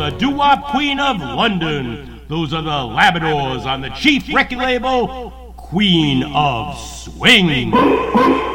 the doo-wop queen of London. Those are the Labradors on the chief record label, Queen of Swing.